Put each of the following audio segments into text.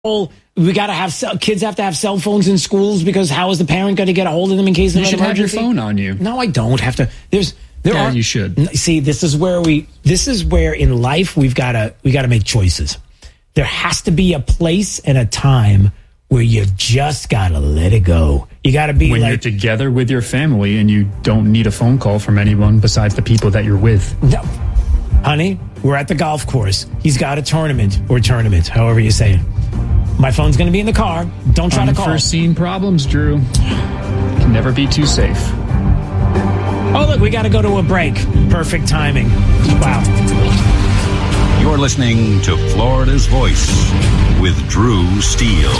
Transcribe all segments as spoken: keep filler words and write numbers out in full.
We got to have cell, kids have to have cell phones in schools because how is the parent going to get a hold of them in case you of an should emergency? have your phone on you. No, I don't have to. There's there yeah, are you should. See, this is where we this is where in life we've got to we got to make choices. There has to be a place and a time where you just got to let it go. You got to be when like, you're together with your family and you don't need a phone call from anyone besides the people that you're with. No. Honey, we're at the golf course. He's got a tournament or tournament, however you say it. My phone's going to be in the car. Don't try to call. Unforeseen problems, Drew. Can never be too safe. Oh, look, we got to go to a break. Perfect timing. Wow. You're listening to Florida's Voice with Drew Steele.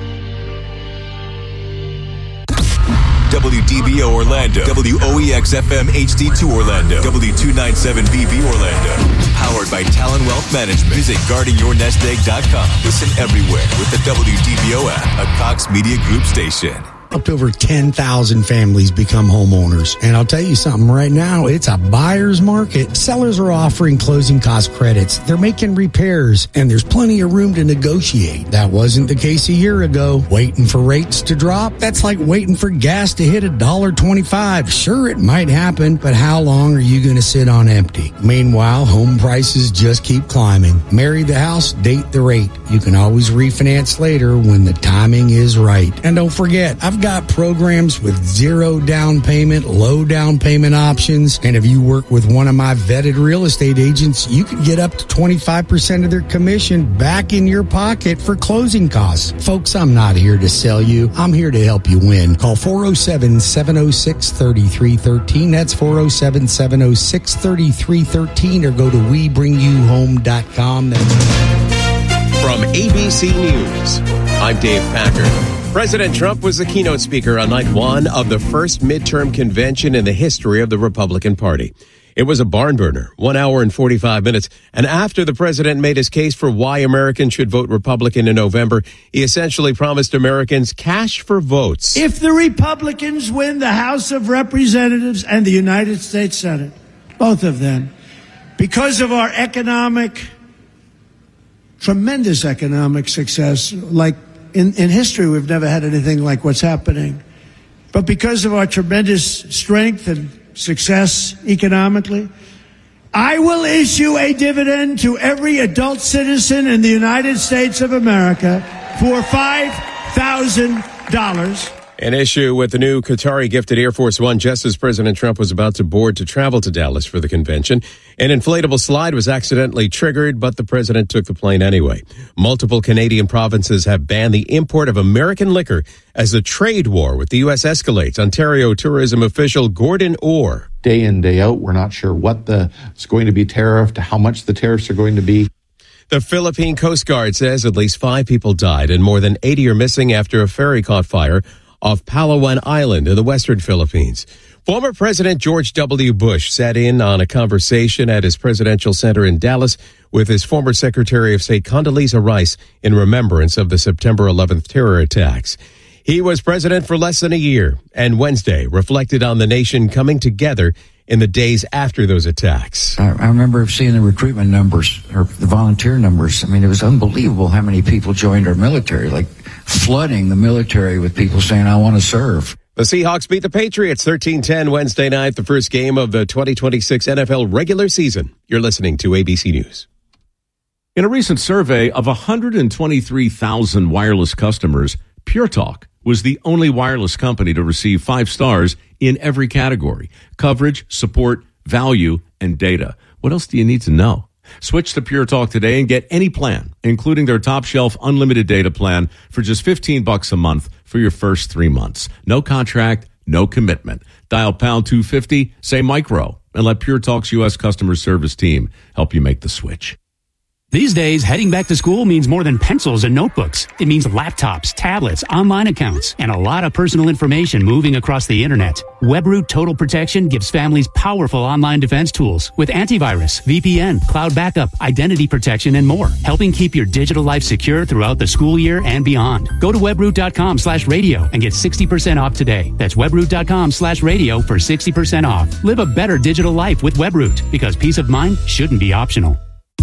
W D B O Orlando, W O E X F M H D two Orlando, W two ninety-seven V B Orlando. Powered by Talon Wealth Management. Visit guarding your nest egg dot com. Listen everywhere with the W D B O app, a Cox Media Group station. Up to over ten thousand families become homeowners. And I'll tell you something, right now, it's a buyer's market. Sellers are offering closing cost credits. They're making repairs, and there's plenty of room to negotiate. That wasn't the case a year ago. Waiting for rates to drop? That's like waiting for gas to hit one dollar twenty-five. Sure, it might happen, but how long are you going to sit on empty? Meanwhile, home prices just keep climbing. Marry the house, date the rate. You can always refinance later when the timing is right. And don't forget, I've got programs with zero down payment, low down payment options. And if you work with one of my vetted real estate agents, you could get up to twenty-five percent of their commission back in your pocket for closing costs. Folks, I'm not here to sell you. I'm here to help you win. Call four oh seven, seven oh six, three three one three. That's four oh seven, seven oh six, three three one three, or go to we bring you home dot com. That's from A B C News, I'm Dave Packard. President Trump was the keynote speaker on night one of the first midterm convention in the history of the Republican Party. It was a barn burner, one hour and forty-five minutes. And after the president made his case for why Americans should vote Republican in November, he essentially promised Americans cash for votes. If the Republicans win the House of Representatives and the United States Senate, both of them, because of our economic, tremendous economic success, like In, in history, we've never had anything like what's happening. But because of our tremendous strength and success economically, I will issue a dividend to every adult citizen in the United States of America for five thousand dollars. An issue with the new Qatari-gifted Air Force One just as President Trump was about to board to travel to Dallas for the convention. An inflatable slide was accidentally triggered, but the president took the plane anyway. Multiple Canadian provinces have banned the import of American liquor as the trade war with the U S escalates. Ontario tourism official Gordon Orr. Day in, day out, we're not sure what the is going to be tariffed, how much the tariffs are going to be. The Philippine Coast Guard says at least five people died and more than eighty are missing after a ferry caught fire off Palawan Island in the western Philippines. Former President George W. Bush sat in on a conversation at his presidential center in Dallas with his former Secretary of State Condoleezza Rice in remembrance of the September eleventh terror attacks. He was president for less than a year, and Wednesday reflected on the nation coming together in the days after those attacks. I, I remember seeing the recruitment numbers, or the volunteer numbers. I mean, it was unbelievable how many people joined our military, like flooding the military with people saying, I want to serve. The Seahawks beat the Patriots thirteen ten Wednesday night, the first game of the twenty twenty-six N F L regular season. You're listening to A B C News. In a recent survey of one hundred twenty-three thousand wireless customers, Pure Talk was the only wireless company to receive five stars in every category: coverage, support, value, and data. What else do you need to know? Switch to Pure Talk today and get any plan, including their top shelf unlimited data plan for just fifteen bucks a month for your first three months. No contract, no commitment. Dial pound two fifty, say micro, and let Pure Talk's U S customer service team help you make the switch. These days, heading back to school means more than pencils and notebooks. It means laptops, tablets, online accounts, and a lot of personal information moving across the internet. WebRoot Total Protection gives families powerful online defense tools with antivirus, V P N, cloud backup, identity protection, and more, helping keep your digital life secure throughout the school year and beyond. Go to webroot.com slash radio and get sixty percent off today. That's webroot.com slash radio for sixty percent off. Live a better digital life with WebRoot, because peace of mind shouldn't be optional.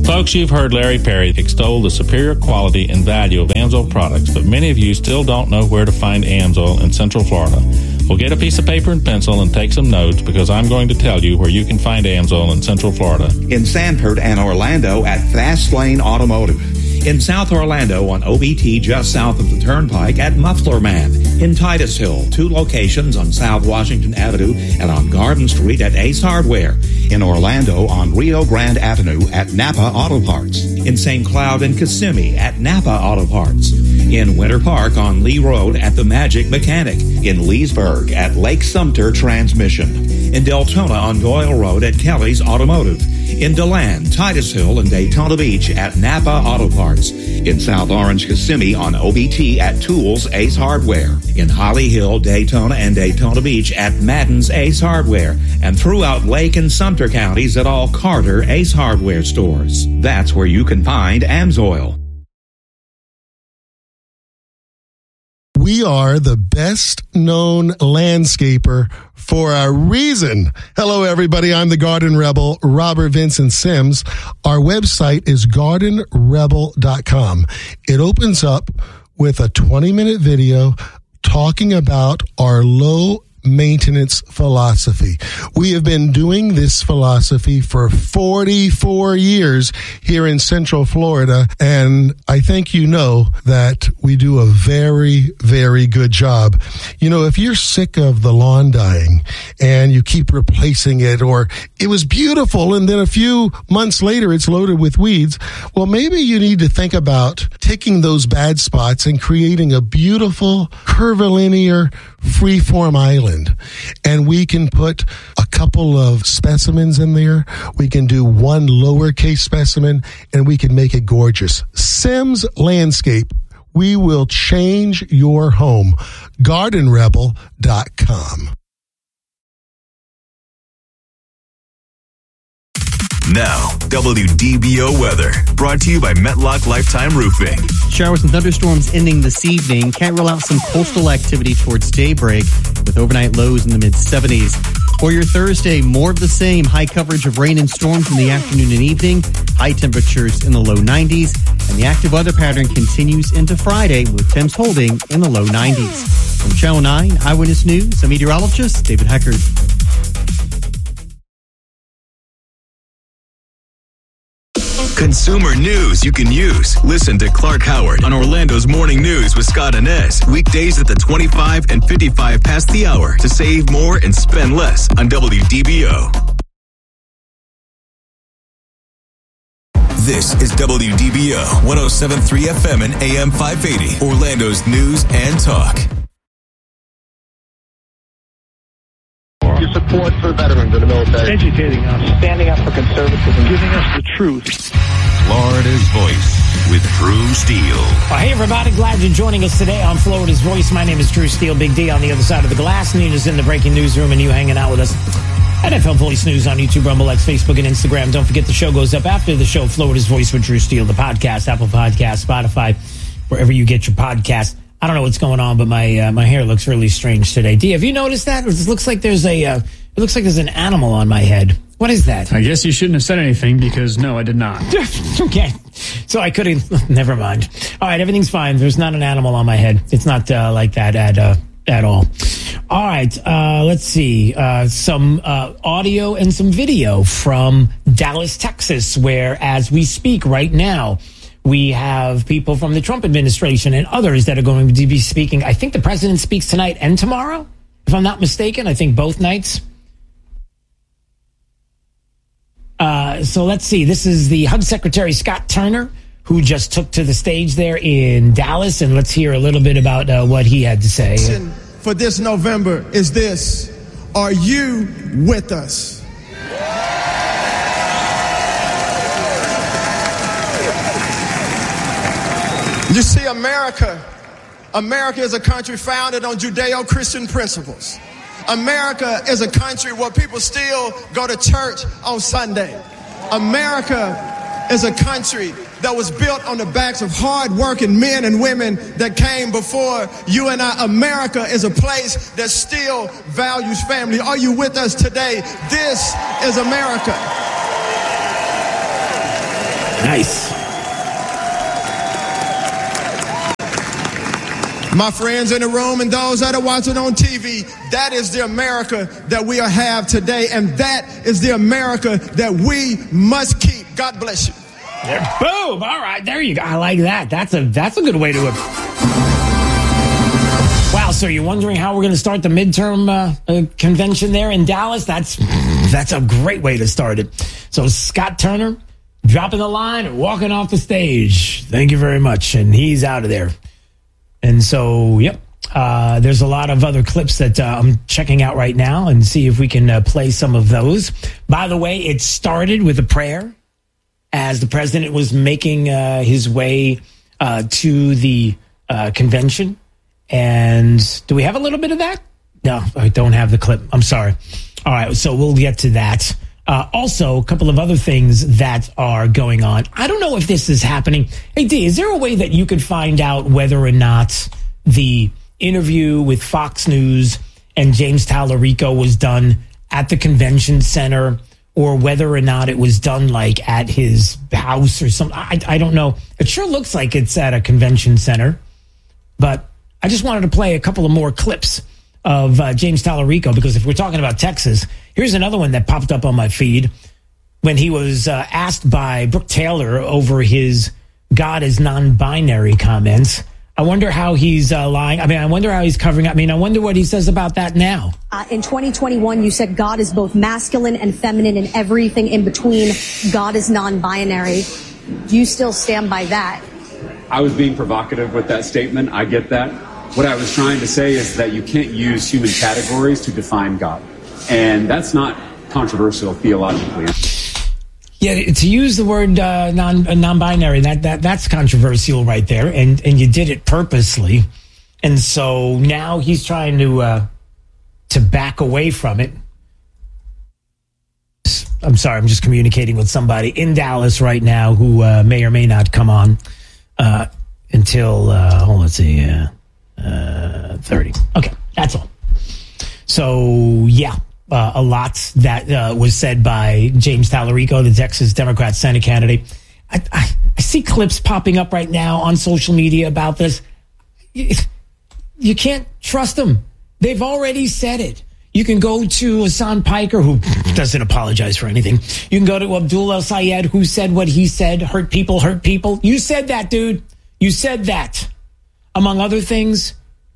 Folks, you've heard Larry Perry extol the superior quality and value of Amsoil products, but many of you still don't know where to find Amsoil in Central Florida. Well, get a piece of paper and pencil and take some notes, because I'm going to tell you where you can find Amsoil in Central Florida. In Sanford and Orlando at Fast Lane Automotive. In South Orlando on O B T just south of the Turnpike at Muffler Man. In Titusville, two locations on South Washington Avenue and on Garden Street at Ace Hardware. In Orlando on Rio Grande Avenue at Napa Auto Parts. In Saint Cloud and Kissimmee at Napa Auto Parts. In Winter Park on Lee Road at The Magic Mechanic. In Leesburg at Lake Sumter Transmission. In Deltona on Doyle Road at Kelly's Automotive. In DeLand, Titusville, and Daytona Beach at Napa Auto Parts. In South Orange, Kissimmee on O B T at Tools Ace Hardware. In Holly Hill, Daytona, and Daytona Beach at Madden's Ace Hardware. And throughout Lake and Sumter counties at all Carter Ace Hardware stores. That's where you can find Amsoil. We are the best known landscaper for a reason. Hello, everybody. I'm the Garden Rebel, Robert Vincent Sims. Our website is garden rebel dot com. It opens up with a twenty minute video talking about our low maintenance philosophy. We have been doing this philosophy for forty-four years here in Central Florida, and I think you know that we do a very, very good job. You know, if you're sick of the lawn dying and you keep replacing it, or it was beautiful and then a few months later it's loaded with weeds, well, maybe you need to think about taking those bad spots and creating a beautiful, curvilinear, freeform island. And we can put a couple of specimens in there. We can do one lowercase specimen, and we can make it gorgeous. Sims Landscape. We will change your home. garden rebel dot com. Now, W D B O weather, brought to you by Metlock Lifetime Roofing. Showers and thunderstorms ending this evening. Can't rule out some coastal activity towards daybreak, with overnight lows in the mid seventies. For your Thursday, more of the same. High coverage of rain and storms in the afternoon and evening. High temperatures in the low nineties. And the active weather pattern continues into Friday, with temps holding in the low nineties. From Channel nine Eyewitness News, I'm meteorologist David Heckard. Consumer news you can use. Listen to Clark Howard on Orlando's Morning News with Scott Inez. Weekdays at the twenty-five and fifty-five past the hour to save more and spend less on W D B O. This is W D B O one oh seven point three F M and A M five eighty, Orlando's news and talk. Your support for veterans in the military. Educating us. Standing up for conservatism. Giving us the truth. Florida's Voice with Drew Steele. Well, hey, everybody. Glad you're joining us today on Florida's Voice. My name is Drew Steele. Big D on the other side of the glass. Nina's in the breaking newsroom, and you hanging out with us. N F L Voice News on YouTube, Rumble, X, Facebook, and Instagram. Don't forget the show goes up after the show, Florida's Voice with Drew Steele, the podcast, Apple Podcast, Spotify, wherever you get your podcast. I don't know what's going on, but my uh, my hair looks really strange today. D, have you noticed that? It looks like there's a uh, it looks like there's an animal on my head. What is that? I guess you shouldn't have said anything, because no, I did not. Okay, so I could have. Never mind. All right, everything's fine. There's not an animal on my head. It's not uh, like that at uh, at all. All right, uh, let's see. Uh, some uh, audio and some video from Dallas, Texas, where as we speak right now, we have people from the Trump administration and others that are going to be speaking. I think the president speaks tonight and tomorrow, if I'm not mistaken. I think both nights. Uh, so let's see. This is the H U D Secretary Scott Turner, who just took to the stage there in Dallas. And let's hear a little bit about uh, what he had to say. For this November is this: are you with us? You see, America, America is a country founded on Judeo-Christian principles. America is a country where people still go to church on Sunday. America is a country that was built on the backs of hard-working men and women that came before you and I. America is a place that still values family. Are you with us today? This is America. Nice. My friends in the room and those that are watching on T V, that is the America that we have today, and that is the America that we must keep. God bless you. There, boom! All right, there you go. I like that. That's a that's a good way to it. Wow. So you're wondering how we're going to start the midterm uh, uh, convention there in Dallas? That's that's a great way to start it. So Scott Turner dropping the line and walking off the stage. Thank you very much, and he's out of there. And so, yep, uh, there's a lot of other clips that uh, I'm checking out right now and see if we can uh, play some of those. By the way, it started with a prayer as the president was making uh, his way uh, to the uh, convention. And do we have a little bit of that? No, I don't have the clip. I'm sorry. All right, so we'll get to that. Uh, also, a couple of other things that are going on. I don't know if this is happening. Hey, D, is there a way that you could find out whether or not the interview with Fox News and James Tallarico was done at the convention center, or whether or not it was done like at his house or something? I, I don't know. It sure looks like it's at a convention center, but I just wanted to play a couple of more clips of uh, James Tallarico, because if we're talking about Texas, here's another one that popped up on my feed when he was uh, asked by Brooke Taylor over his God is non-binary comments. I wonder how he's uh, lying. I mean, I wonder how he's covering up. I mean, I wonder what he says about that now. Uh, in twenty twenty-one, you said God is both masculine and feminine and everything in between. God is non-binary. Do you still stand by that? I was being provocative with that statement. I get that. What I was trying to say is that you can't use human categories to define God. And that's not controversial theologically. Yeah, to use the word uh, non, uh, non-binary, that, that that's controversial right there. And, and you did it purposely. And so now he's trying to uh, to back away from it. I'm sorry, I'm just communicating with somebody in Dallas right now who uh, may or may not come on uh, until, uh, hold on, let's see, uh, uh, thirty. Okay, that's all. So, yeah, uh, a lot that uh, was said by James Tallarico, the Texas Democrat Senate candidate. I, I, I see clips popping up right now on social media about this. You, you can't trust them. They've already said it. You can go to Hassan Piker, who doesn't apologize for anything. You can go to Abdul El-Sayed, who said what he said, hurt people, hurt people. You said that, dude. You said that, among other things.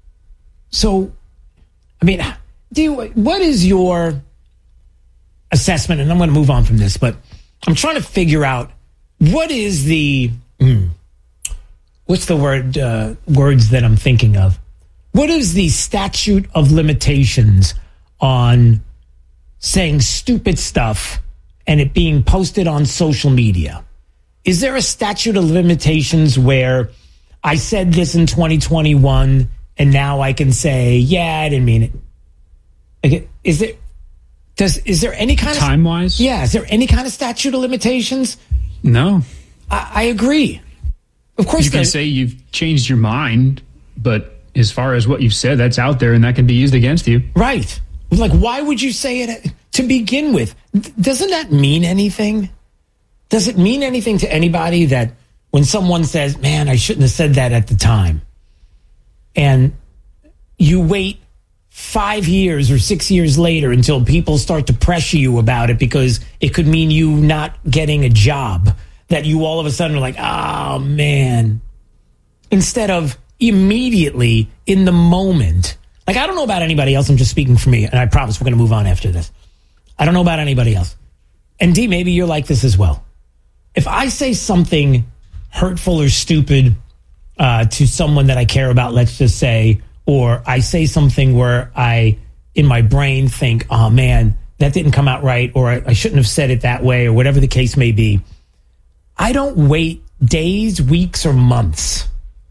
So, I mean, do you, what is your assessment? And I'm going to move on from this, but I'm trying to figure out what is the, mm, what's the word, uh, words that I'm thinking of? What is the statute of limitations on saying stupid stuff and it being posted on social media? Is there a statute of limitations where I said this in twenty twenty-one and now I can say, yeah, I didn't mean it? Like, is there, does, is there any kind of time wise? Yeah. Is there any kind of statute of limitations? No. I, I agree. Of course, you can say you've changed your mind, but as far as what you've said, that's out there and that can be used against you. Right. Like, why would you say it to begin with? Doesn't that mean anything? Does it mean anything to anybody that when someone says, man, I shouldn't have said that at the time, and you wait five years or six years later until people start to pressure you about it because it could mean you not getting a job, that you all of a sudden are like, oh, man, instead of immediately in the moment. Like, I don't know about anybody else. I'm just speaking for me, and I promise we're going to move on after this. I don't know about anybody else. And D, maybe you're like this as well. If I say something hurtful or stupid uh, to someone that I care about, let's just say, or I say something where I, in my brain, think, oh, man, that didn't come out right, or I, I shouldn't have said it that way, or whatever the case may be, I don't wait days, weeks, or months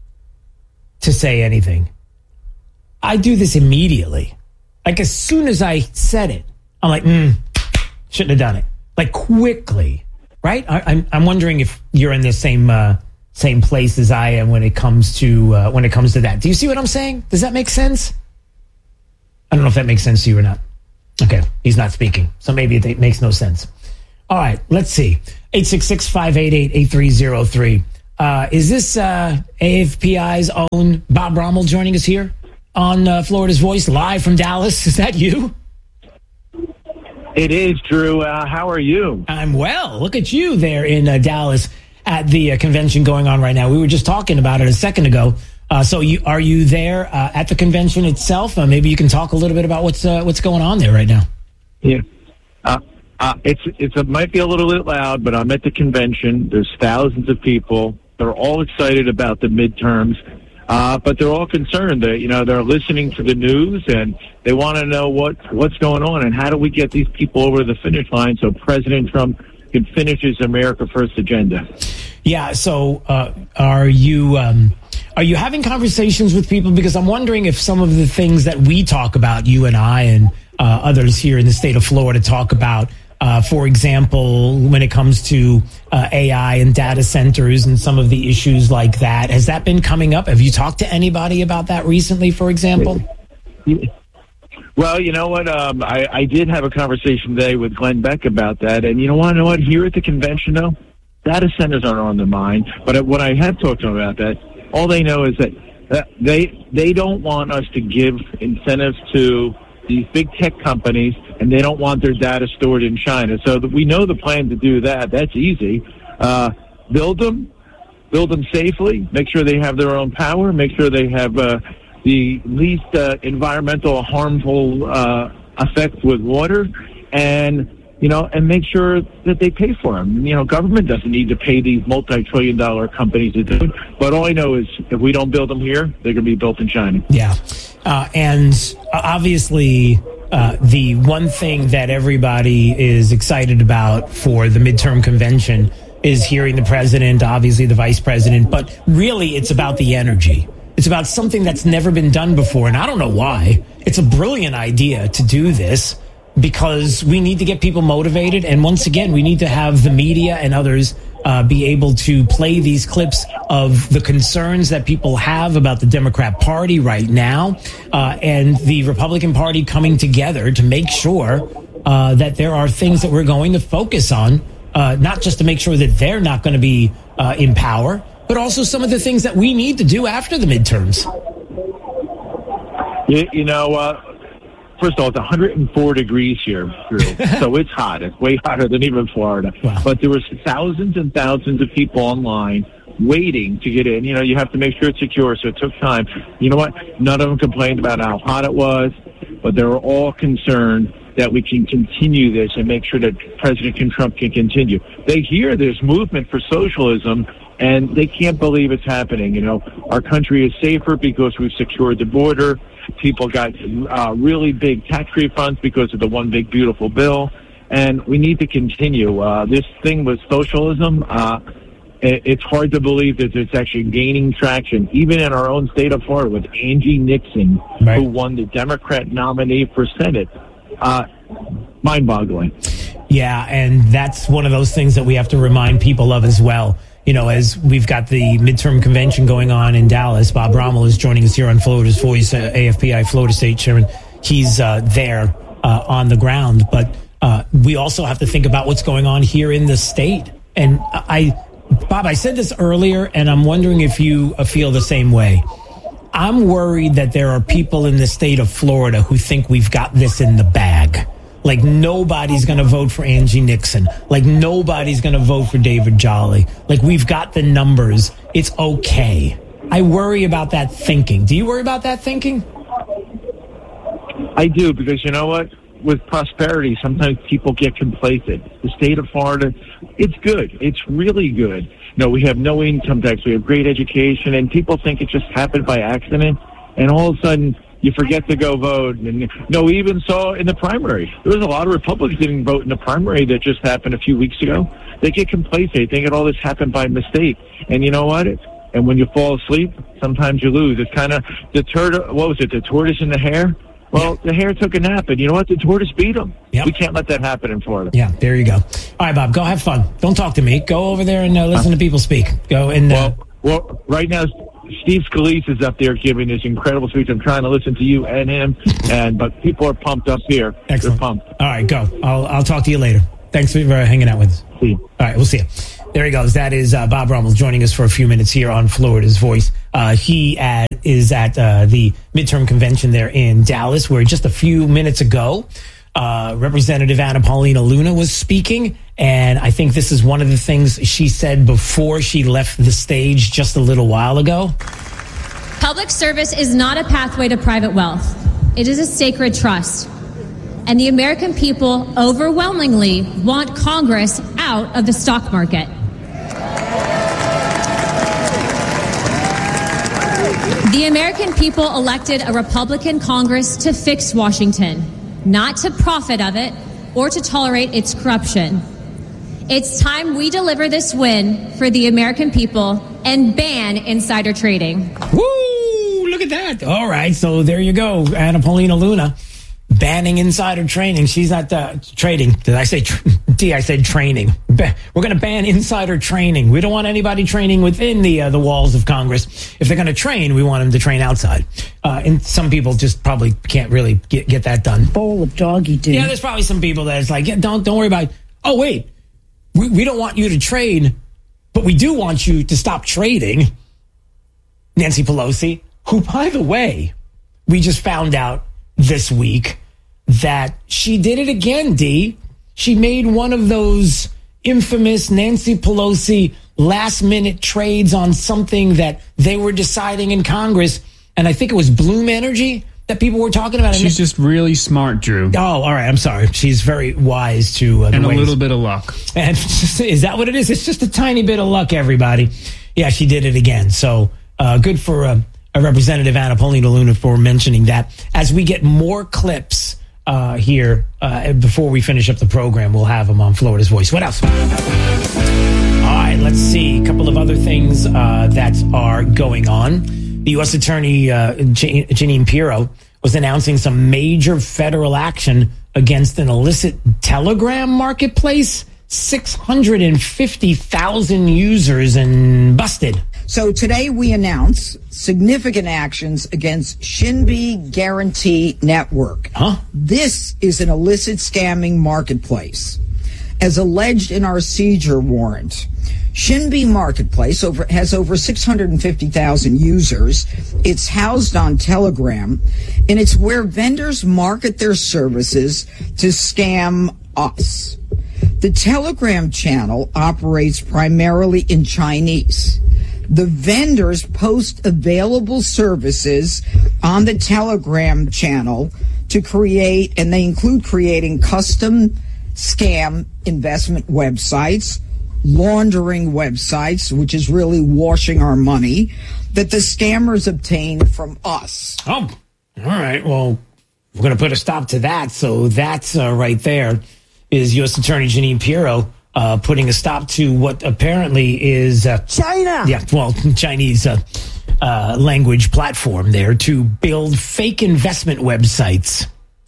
to say anything. I do this immediately. Like, as soon as I said it, I'm like, mm, shouldn't have done it. Like, quickly, right? I, I'm, I'm wondering if you're in the same uh, same place as I am when it comes to uh, when it comes to that. Do you see what I'm saying? Does that make sense? I don't know if that makes sense to you or not. Okay, he's not speaking, so maybe it makes no sense. All right, let's see. eight six six, five eight eight, eight three zero three. Uh, is this uh, A F P I's own Bob Rommel joining us here on uh, Florida's Voice, live from Dallas? Is that you? It is, Drew. Uh, how are you? I'm well. Look at you there in uh, Dallas at the uh, convention going on right now. We were just talking about it a second ago. Uh, so you, are you there uh, at the convention itself? Uh, maybe you can talk a little bit about what's uh, what's going on there right now. Yeah. Uh, uh, it's it's it might be a little bit loud, but I'm at the convention. There's thousands of people. They're all excited about the midterms, uh, but they're all concerned that, you know, they're listening to the news and they want to know what, what's going on and how do we get these people over the finish line so President Trump can finish his America First agenda. Yeah. So uh, are you um, are you having conversations with people? Because I'm wondering if some of the things that we talk about, you and I and uh, others here in the state of Florida talk about, Uh, for example, when it comes to uh, A I and data centers and some of the issues like that, has that been coming up? Have you talked to anybody about that recently, for example? Well, you know what? Um, I, I did have a conversation today with Glenn Beck about that. And you know what? You know what? Here at the convention, though, data centers aren't on their mind. But when I have talked to them about that, all they know is that uh, they they don't want us to give incentives to these big tech companies, and they don't want their data stored in China. So we know the plan to do that. That's easy. Uh, build them, build them safely, make sure they have their own power, make sure they have uh, the least uh, environmental harmful uh, effect with water, and, you know, and make sure that they pay for them. You know, government doesn't need to pay these multi-trillion dollar companies to do it. But all I know is if we don't build them here, they're going to be built in China. Yeah. Uh, and obviously, uh, the one thing that everybody is excited about for the midterm convention is hearing the president, obviously the vice president, but really it's about the energy. It's about something that's never been done before. And I don't know why. It's a brilliant idea to do this because we need to get people motivated. And once again, we need to have the media and others Uh, be able to play these clips of the concerns that people have about the Democrat Party right now uh, and the Republican Party coming together to make sure uh, that there are things that we're going to focus on, uh, not just to make sure that they're not going to be uh, in power, but also some of the things that we need to do after the midterms. You, you know, uh, first of all, it's one hundred four degrees here, Drew. So it's hot. It's way hotter than even Florida. Wow. But there was thousands and thousands of people online waiting to get in. You know, you have to make sure it's secure, so it took time. You know what? None of them complained about how hot it was, but they were all concerned that we can continue this and make sure that President Trump can continue. They hear there's movement for socialism, and they can't believe it's happening. You know, our country is safer because we've secured the border. People got uh, really big tax refunds because of the one big beautiful bill, and we need to continue. Uh, this thing with socialism, uh, it, it's hard to believe that it's actually gaining traction, even in our own state of Florida with Angie Nixon, right, who won the Democrat nominee for Senate. Uh, mind-boggling. Yeah, and that's one of those things that we have to remind people of as well. You know, as we've got the midterm convention going on in Dallas, Bob Rommel is joining us here on Florida's Voice, uh, A F P I Florida State Chairman. He's uh, there uh, on the ground. But uh, we also have to think about what's going on here in the state. And I, Bob, I said this earlier, and I'm wondering if you uh, feel the same way. I'm worried that there are people in the state of Florida who think we've got this in the bag. Like nobody's going to vote for Angie Nixon. Like nobody's going to vote for David Jolly. Like we've got the numbers. It's okay. I worry about that thinking. Do you worry about that thinking? I do, because you know what? With prosperity, sometimes people get complacent. The state of Florida, it's good. It's really good. No, we have no income tax. We have great education, and people think it just happened by accident. And all of a sudden, you forget to go vote. And no, we even saw in the primary, there was a lot of Republicans didn't vote in the primary that just happened a few weeks ago. They get complacent. They think all this happened by mistake. And you know what? And when you fall asleep, sometimes you lose. It's kind of the turtle. What was it? The tortoise and the hare. Well, the hare took a nap, and you know what? The tortoise beat him. Yep. We can't let that happen in Florida. Yeah, there you go. All right, Bob, go have fun. Don't talk to me. Go over there and uh, listen to people speak. Go and. Uh, well, well, right now, Steve Scalise is up there giving this incredible speech. I'm trying to listen to you and him, and but people are pumped up here. Excellent. They're pumped. All right, go. I'll I'll talk to you later. Thanks for hanging out with us. See you. All right, we'll see you. There he goes. That is uh, Bob Rummels joining us for a few minutes here on Florida's Voice. Uh, he at, is at uh, the midterm convention there in Dallas, where just a few minutes ago, uh, Representative Anna Paulina Luna was speaking. And I think this is one of the things she said before she left the stage just a little while ago. Public service is not a pathway to private wealth. It is a sacred trust. And the American people overwhelmingly want Congress out of the stock market. The American people elected a Republican Congress to fix Washington, not to profit of it or to tolerate its corruption. It's time we deliver this win for the American people and ban insider trading. Woo! Look at that. All right, so there you go. Anna Paulina Luna banning insider trading. She's not uh, trading. Did I say tr- D? I said training. Ba- We're going to ban insider training. We don't want anybody training within the uh, the walls of Congress. If they're going to train, we want them to train outside. Uh, and some people just probably can't really get, get that done. Bowl of doggy do. Yeah, there's probably some people that it's like, yeah, don't don't worry about it. Oh, wait. We, we don't want you to trade, but we do want you to stop trading. Nancy Pelosi, who, by the way, we just found out this week that she did it again, D. She made one of those infamous Nancy Pelosi last-minute trades on something that they were deciding in Congress, and I think it was Bloom Energy that people were talking about. She's just really smart, Drew. Oh, all right. I'm sorry. She's very wise to uh, the and a ways. little bit of luck. And is that what it is? It's just a tiny bit of luck, everybody. Yeah, she did it again. So uh, good for uh, a Representative Anna Paulina Luna for mentioning that. As we get more clips uh, here uh, before we finish up the program, we'll have them on Florida's Voice. What else? All right, let's see. A couple of other things uh, that are going on. The U S Attorney uh, J- Jeanine Pirro was announcing some major federal action against an illicit Telegram marketplace. six hundred fifty thousand users and busted. So today we announce significant actions against Shinbi Guarantee Network. Huh? This is an illicit scamming marketplace. As alleged in our seizure warrant, Shinbi Marketplace over, has over six hundred fifty thousand users. It's housed on Telegram, and it's where vendors market their services to scam us. The Telegram channel operates primarily in Chinese. The vendors post available services on the Telegram channel to create, and they include creating custom scam investment websites, laundering websites, which is really washing our money, that the scammers obtain from us. Oh, all right. Well, we're going to put a stop to that. So that's uh, right there is U S Attorney Jeanine Pirro uh, putting a stop to what apparently is uh, China. Yeah, well, Chinese uh, uh, language platform there to build fake investment websites.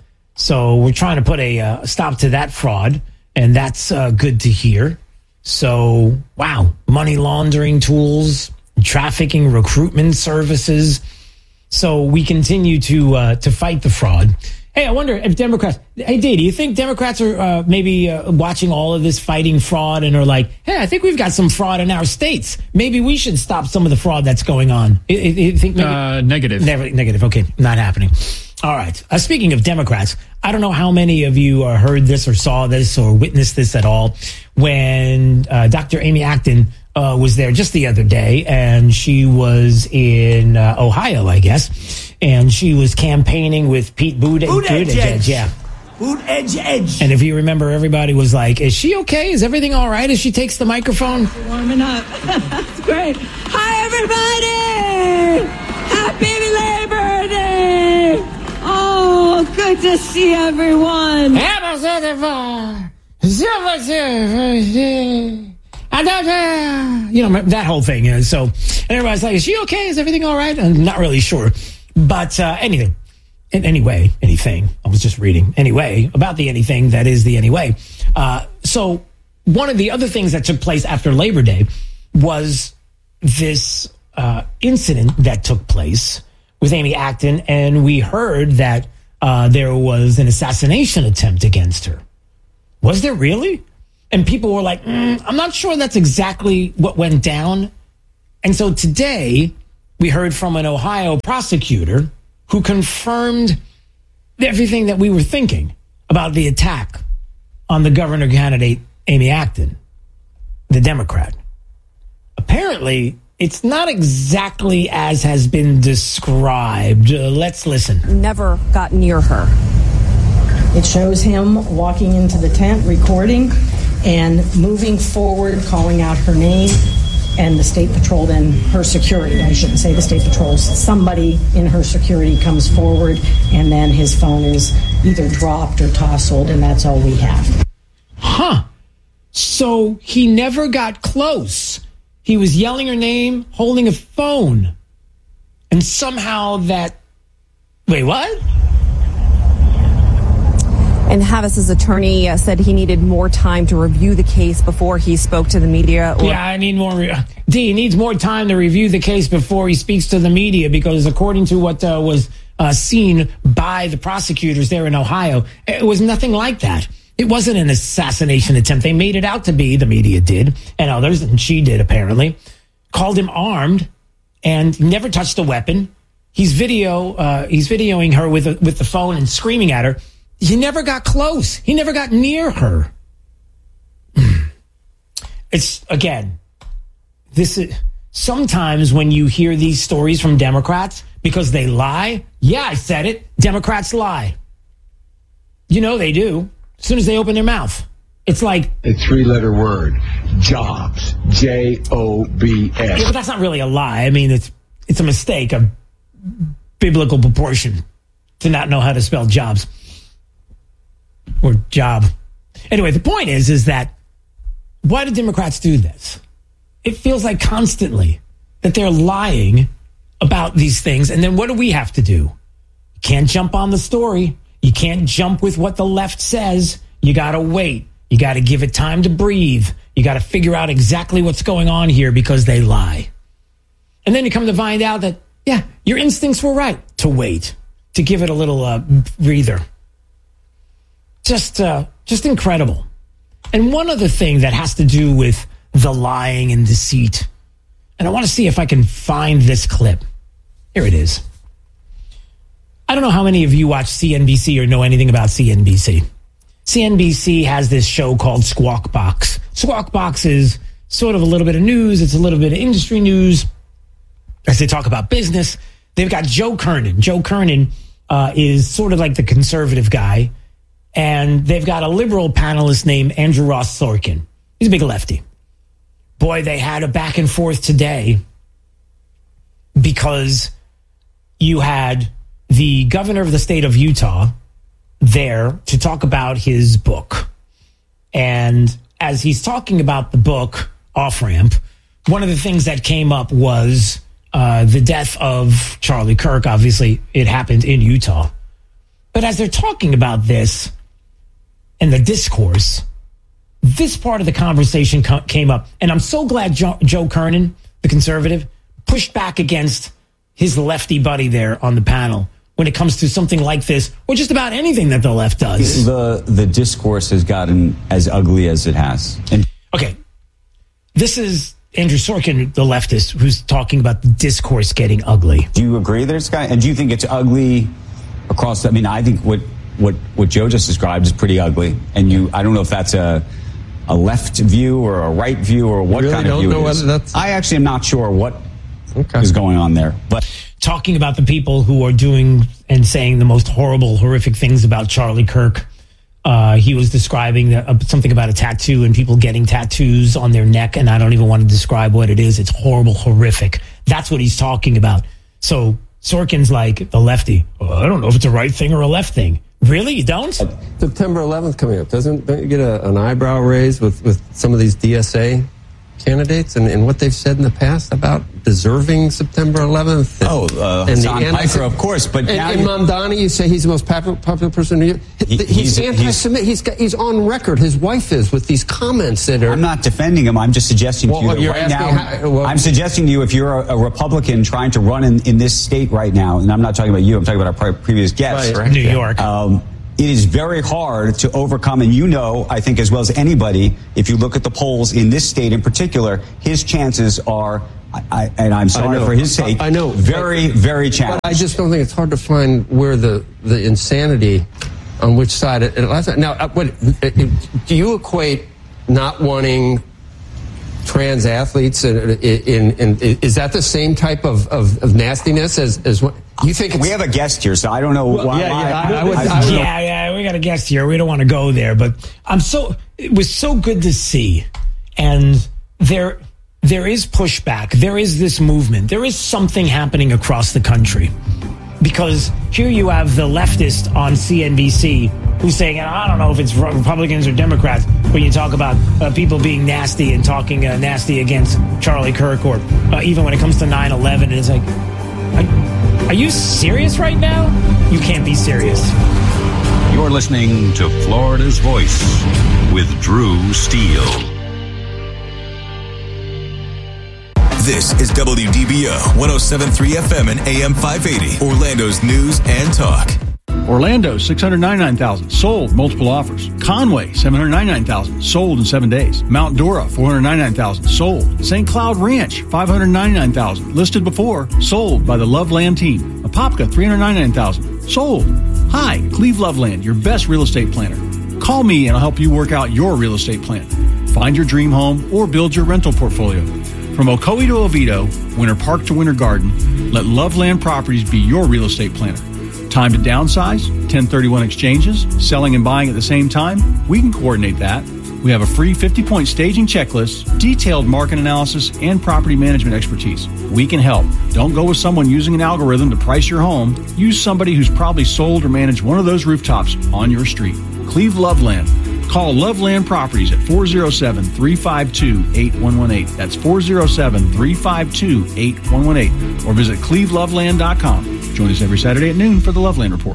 So we're trying to put a uh, stop to that fraud, and that's uh, good to hear. So, wow, money laundering tools, trafficking, recruitment services. So we continue to uh, to fight the fraud. Hey, I wonder if Democrats, hey, Dee, do you think Democrats are uh, maybe uh, watching all of this fighting fraud and are like, hey, I think we've got some fraud in our states. Maybe we should stop some of the fraud that's going on. I, I, I think maybe, uh, negative. Never, negative. Okay, not happening. All right. Uh, speaking of Democrats, I don't know how many of you uh, heard this or saw this or witnessed this at all when uh, Doctor Amy Acton uh, was there just the other day, and she was in uh, Ohio, I guess, and she was campaigning with Pete Buttigieg. Buttigieg. Yeah. Buttigieg. Edge. And if you remember, everybody was like, is she okay? Is everything all right as she takes the microphone? Warming up. That's great. Hi, everybody. Happy Labor Day. Oh, good to see everyone. You know, that whole thing. You know, so and everybody's like, is she okay? Is everything all right? I'm not really sure. But uh, anything. In anyway, anything. I was just reading. Anyway, about the anything that is the anyway. Uh, so one of the other things that took place after Labor Day was this uh, incident that took place with Amy Acton, and we heard that uh, there was an assassination attempt against her. Was there really? And people were like, mm, I'm not sure that's exactly what went down. And so today, we heard from an Ohio prosecutor who confirmed everything that we were thinking about the attack on the governor candidate, Amy Acton, the Democrat. Apparently, it's not exactly as has been described. Uh, let's listen. Never got near her. It shows him walking into the tent, recording, and moving forward, calling out her name, and the State Patrol, then her security. I shouldn't say the State Patrol. Somebody in her security comes forward, and then his phone is either dropped or tousled, and that's all we have. Huh. So he never got close. He was yelling her name, holding a phone. And somehow that... Wait, what? And Havas's attorney uh, said he needed more time to review the case before he spoke to the media. Or- yeah, I need more. Re- D, he needs more time to review the case before he speaks to the media, because according to what uh, was uh, seen by the prosecutors there in Ohio, it was nothing like that. It wasn't an assassination attempt. They made it out to be, the media did, and others, and she did apparently, called him armed and never touched a weapon. He's video, uh, he's videoing her with a, with the phone and screaming at her. He never got close. He never got near her. It's, again, this is, sometimes when you hear these stories from Democrats, because they lie, yeah, I said it, Democrats lie. You know they do. As soon as they open their mouth. It's like... A three-letter word. Jobs. J O B S. Yeah, but that's not really a lie. I mean, it's it's a mistake of biblical proportion to not know how to spell jobs. Or job. Anyway, the point is, is that why do Democrats do this? It feels like constantly that they're lying about these things. And then what do we have to do? You can't jump on the story. You can't jump with what the left says. You got to wait. You got to give it time to breathe. You got to figure out exactly what's going on here because they lie. And then you come to find out that, yeah, your instincts were right to wait, to give it a little uh, breather. Just, uh, just incredible. And one other thing that has to do with the lying and deceit. And I want to see if I can find this clip. Here it is. I don't know how many of you watch C N B C or know anything about C N B C. C N B C has this show called Squawk Box. Squawk Box is sort of a little bit of news. It's a little bit of industry news. As they talk about business, they've got Joe Kernan. Joe Kernan uh, is sort of like the conservative guy. And they've got a liberal panelist named Andrew Ross Sorkin. He's a big lefty. Boy, they had a back and forth today because you had the governor of the state of Utah there to talk about his book. And as he's talking about the book, Off Ramp, one of the things that came up was uh, the death of Charlie Kirk. Obviously, it happened in Utah. But as they're talking about this and the discourse, this part of the conversation co- came up. And I'm so glad jo- Joe Kernan, the conservative, pushed back against his lefty buddy there on the panel when it comes to something like this, or just about anything that the left does. The the discourse has gotten as ugly as it has. And okay, this is Andrew Sorkin, the leftist, who's talking about the discourse getting ugly. Do you agree there's guy? And do you think it's ugly across? I mean, I think what what what Joe just described is pretty ugly. And you, I don't know if that's a a left view or a right view or what really kind of don't view know it is. whether that's... I actually am not sure what okay. is going on there, but. Talking about the people who are doing and saying the most horrible, horrific things about Charlie Kirk. Uh, he was describing the, uh, something about a tattoo and people getting tattoos on their neck, and I don't even want to describe what it is. It's horrible, horrific. That's what he's talking about. So Sorkin's like the lefty. Well, I don't know if it's a right thing or a left thing. Really? You don't? September eleventh coming up. Doesn't don't you get a, an eyebrow raise with, with some of these D S A candidates and, and what they've said in the past about deserving September eleventh? And, oh, uh, and Hassan the anti- Piker, of course. But and, now and Mamdani, you say he's the most popular, popular person. In he, he's, he's anti-Semitic. He's, got, he's on record. His wife is with these comments that are. I'm not defending him. I'm just suggesting well, to you that right now. How, well, I'm suggesting to you if you're a, a Republican trying to run in, in this state right now, and I'm not talking about you. I'm talking about our pre- previous guest, right. New York. Um, it is very hard to overcome. And you know, I think as well as anybody, if you look at the polls in this state in particular, his chances are, I, and I'm sorry for his sake, I, I know. very, very challenging. But I just don't think it's hard to find where the, the insanity on which side it, it now, what, do you equate not wanting trans athletes in, in, in, in is that the same type of, of, of nastiness as, as what you think? We have a guest here, so I don't know well, why. Yeah, yeah, I, I would, I, I yeah, yeah, we got a guest here. We don't want to go there, but I'm so, it was so good to see. And there, there is pushback. There is this movement. There is something happening across the country. Because here you have the leftist on C N B C who's saying, and I don't know if it's Republicans or Democrats, when you talk about uh, people being nasty and talking uh, nasty against Charlie Kirk, or uh, even when it comes to nine eleven, and it's like, are, are you serious right now? You can't be serious. You're listening to Florida's Voice with Drew Steele. This is W D B O one oh seven point three F M and A M five eighty, Orlando's news and talk. Orlando, six hundred ninety-nine thousand dollars, sold, multiple offers. Conway, seven hundred ninety-nine thousand dollars, sold in seven days. Mount Dora, four hundred ninety-nine thousand dollars, sold. Saint Cloud Ranch, five hundred ninety-nine thousand dollars, listed before, sold by the Loveland team. Apopka, three hundred ninety-nine thousand dollars, sold. Hi, Cleve Loveland, your best real estate planner. Call me and I'll help you work out your real estate plan. Find your dream home or build your rental portfolio. From Ocoee to Oviedo, Winter Park to Winter Garden, let Loveland Properties be your real estate planner. Time to downsize, ten thirty-one exchanges, selling and buying at the same time? We can coordinate that. We have a free fifty-point staging checklist, detailed market analysis, and property management expertise. We can help. Don't go with someone using an algorithm to price your home. Use somebody who's probably sold or managed one of those rooftops on your street. Cleve Loveland. Call Loveland Properties at four oh seven, three five two, eight one one eight. That's four oh seven, three five two, eight one one eight. Or visit cleve loveland dot com. Join us every Saturday at noon for the Loveland Report.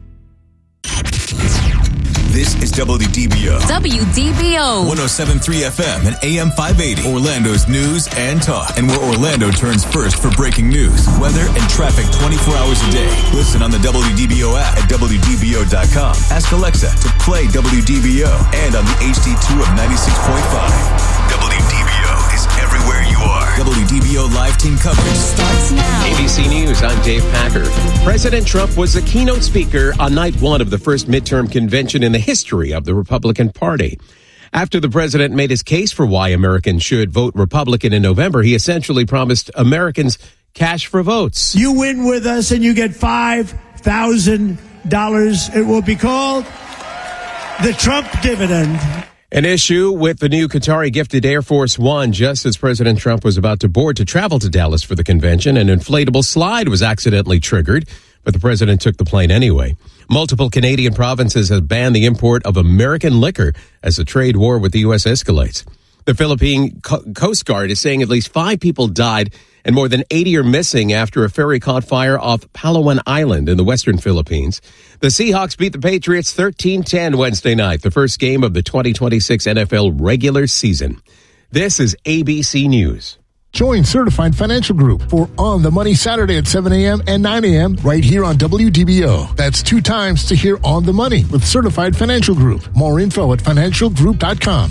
This is W D B O. W D B O. one oh seven point three F M and A M five eighty. Orlando's news and talk. And where Orlando turns first for breaking news, weather, and traffic twenty-four hours a day. Listen on the W D B O app at W D B O dot com. Ask Alexa to play W D B O and on the H D two of ninety-six point five. W D B O is everywhere you are. W D B O live team coverage starts now. A B C News, I'm Dave Packer. President Trump was the keynote speaker on night one of the first midterm convention in the history of the Republican Party. After the president made his case for why Americans should vote Republican in November, he essentially promised Americans cash for votes. You win with us and you get five thousand dollars. It will be called the Trump dividend. An issue with the new Qatari gifted Air Force One. Just as President Trump was about to board to travel to Dallas for the convention, an inflatable slide was accidentally triggered, but the president took the plane anyway. Multiple Canadian provinces have banned the import of American liquor as the trade war with the U S escalates. The Philippine Co- Coast Guard is saying at least five people died and more than eighty are missing after a ferry caught fire off Palawan Island in the western Philippines. The Seahawks beat the Patriots thirteen ten Wednesday night, the first game of the twenty twenty-six N F L regular season. This is A B C News. Join Certified Financial Group for On the Money Saturday at seven a.m. and nine a.m. right here on W D B O. That's two times to hear On the Money with Certified Financial Group. More info at financial group dot com.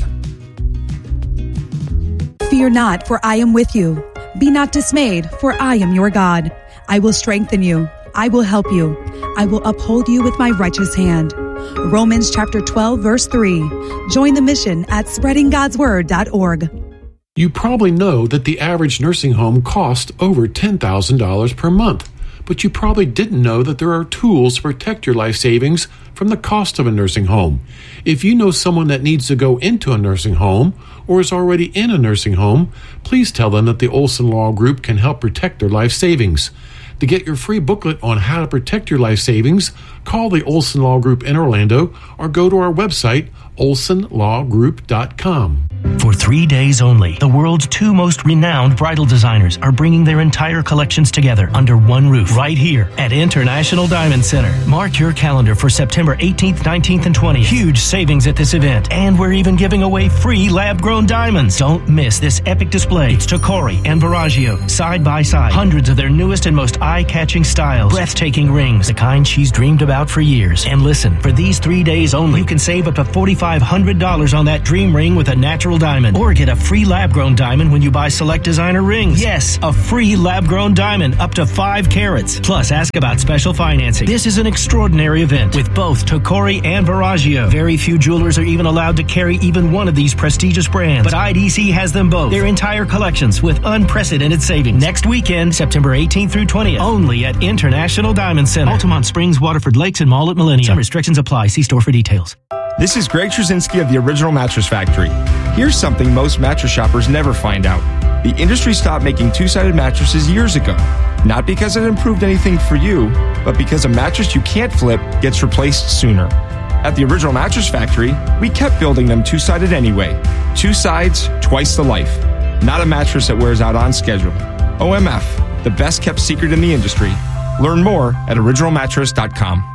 Fear not, for I am with you. Be not dismayed, for I am your God. I will strengthen you. I will help you. I will uphold you with my righteous hand. Romans chapter twelve, verse three. Join the mission at spreading god's word dot org. You probably know that the average nursing home costs over ten thousand dollars per month, but you probably didn't know that there are tools to protect your life savings from the cost of a nursing home. If you know someone that needs to go into a nursing home or is already in a nursing home, please tell them that the Olson Law Group can help protect their life savings. To get your free booklet on how to protect your life savings, call the Olson Law Group in Orlando or go to our website, olson law group dot com. For three days only, the world's two most renowned bridal designers are bringing their entire collections together under one roof right here at International Diamond Center. Mark your calendar for September eighteenth, nineteenth, and twentieth. Huge savings at this event, and we're even giving away free lab-grown diamonds. Don't miss this epic display. It's Tacori and Verragio, side by side. Hundreds of their newest and most eye-catching styles. Breathtaking rings, the kind she's dreamed about for years. And listen, for these three days only, you can save up to four thousand five hundred dollars on that dream ring with a natural diamond, or get a free lab-grown diamond when you buy select designer rings. Yes, a free lab-grown diamond up to five carats. Plus, ask about special financing. This is an extraordinary event with both Tacori and Verragio. Very few jewelers are even allowed to carry even one of these prestigious brands, but I D C has them both. Their entire collections with unprecedented savings. Next weekend, September eighteenth through twentieth, only at International Diamond Center, Altamont Springs, Waterford Lakes, and Mall at Millennium. Some restrictions apply. See store for details. This is Greg Trzynski of the Original Mattress Factory. Here's something most mattress shoppers never find out. The industry stopped making two-sided mattresses years ago. Not because it improved anything for you, but because a mattress you can't flip gets replaced sooner. At the Original Mattress Factory, we kept building them two-sided anyway. Two sides, twice the life. Not a mattress that wears out on schedule. O M F, the best kept secret in the industry. Learn more at original mattress dot com.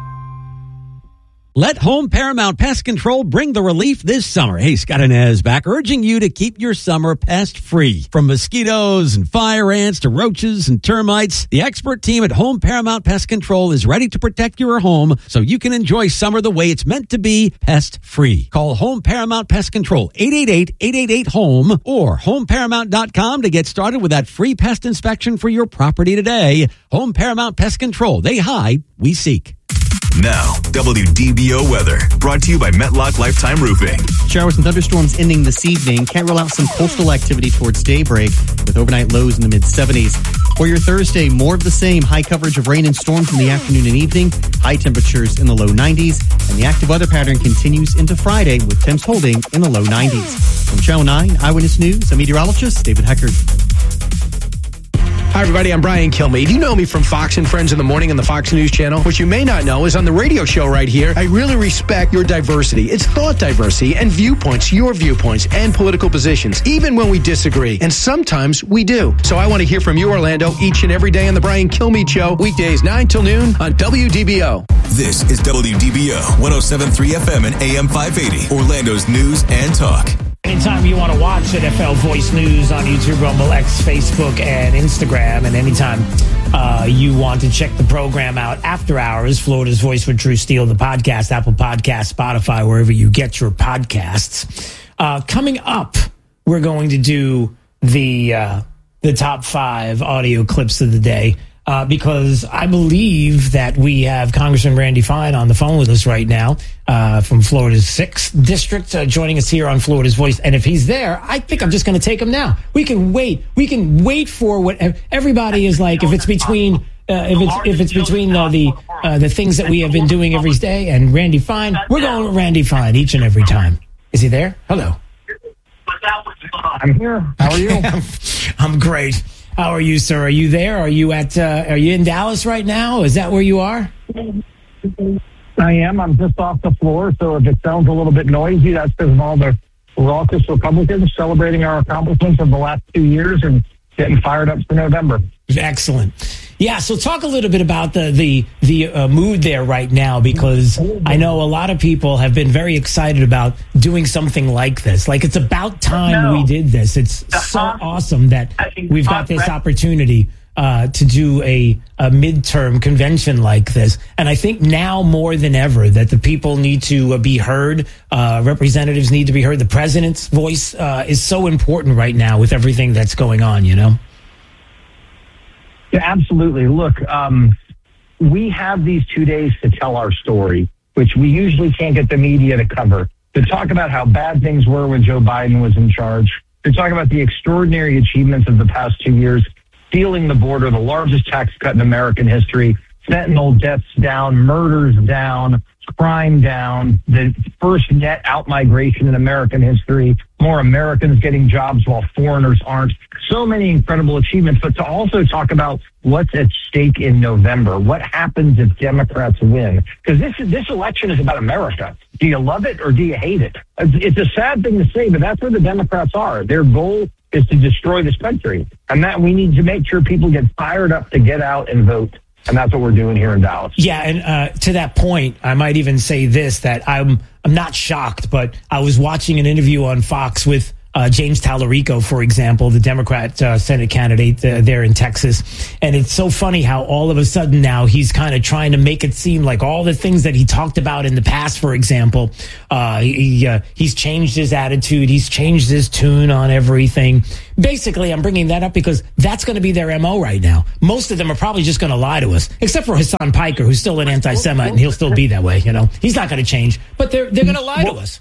Let Home Paramount Pest Control bring the relief this summer. Hey, Scott Inez back, urging you to keep your summer pest-free. From mosquitoes and fire ants to roaches and termites, the expert team at Home Paramount Pest Control is ready to protect your home so you can enjoy summer the way it's meant to be, pest-free. Call Home Paramount Pest Control, eight eight eight, eight eight eight, HOME, or home paramount dot com to get started with that free pest inspection for your property today. Home Paramount Pest Control. They hide, we seek. Now, W D B O weather, brought to you by Metlock Lifetime Roofing. Showers and thunderstorms ending this evening. Can't rule out some coastal activity towards daybreak with overnight lows in the mid seventies. For your Thursday, more of the same. High coverage of rain and storms in the afternoon and evening. High temperatures in the low nineties. And the active weather pattern continues into Friday with temps holding in the low nineties. From Channel nine Eyewitness News, I'm meteorologist David Heckard. Hi, everybody. I'm Brian Kilmeade. You know me from Fox and Friends in the Morning on the Fox News Channel. What you may not know is on the radio show right here, I really respect your diversity. It's thought diversity and viewpoints, your viewpoints and political positions, even when we disagree. And sometimes we do. So I want to hear from you, Orlando, each and every day on the Brian Kilmeade Show, weekdays nine till noon on W D B O. This is W D B O, one oh seven point three F M and A M five eighty, Orlando's news and talk. Anytime you want to watch N F L Voice News on YouTube, Rumble, X, Facebook, and Instagram, and anytime uh, you want to check the program out after hours, Florida's Voice with Drew Steele, the podcast, Apple Podcasts, Spotify, wherever you get your podcasts. Uh, coming up, we're going to do the uh, the top five audio clips of the day. Uh, because I believe that we have Congressman Randy Fine on the phone with us right now uh, from Florida's sixth District, uh, joining us here on Florida's Voice. And if he's there, I think I'm just going to take him now. We can wait. We can wait for what everybody is like. If it's between, uh, if it's if it's between uh, the uh, the things that we have been doing every day and Randy Fine, we're going with Randy Fine each and every time. Is he there? Hello. I'm here. How are you? I'm great. How are you, sir? Are you there? Are you at? Uh, are you in Dallas right now? Is that where you are? I am. I'm just off the floor, so if it sounds a little bit noisy, that's because of all the raucous Republicans celebrating our accomplishments of the last two years and getting fired up for November. Excellent. Yeah, so talk a little bit about the the the uh, mood there right now, because I know a lot of people have been very excited about doing something like this. Like, it's about time no. we did this. It's so awesome that we've got this opportunity uh, to do a, a midterm convention like this. And I think now more than ever that the people need to uh, be heard. Uh, representatives need to be heard. The president's voice uh, is so important right now with everything that's going on, you know? Yeah, absolutely. Look, um, we have these two days to tell our story, which we usually can't get the media to cover, to talk about how bad things were when Joe Biden was in charge, to talk about the extraordinary achievements of the past two years, sealing the border, the largest tax cut in American history, fentanyl deaths down, murders down, crime down, the first net out-migration in American history, more Americans getting jobs while foreigners aren't. So many incredible achievements, but to also talk about what's at stake in November. What happens if Democrats win? Because this, this election is about America. Do you love it or do you hate it? It's, it's a sad thing to say, but that's where the Democrats are. Their goal is to destroy this country. And that we need to make sure people get fired up to get out and vote. And that's what we're doing here in Dallas. Yeah, and uh, to that point, I might even say this, that I'm I'm not shocked, but I was watching an interview on Fox with uh, James Tallarico, for example, the Democrat uh, Senate candidate uh, there in Texas. And it's so funny how all of a sudden now he's kind of trying to make it seem like all the things that he talked about in the past, for example, uh, he, uh, he's changed his attitude. He's changed his tune on everything. Basically, I'm bringing that up because that's going to be their M O right now. Most of them are probably just going to lie to us, except for Hassan Piker, who's still an anti-Semite, and he'll still be that way. You know, he's not going to change, but they're they're going to lie to us.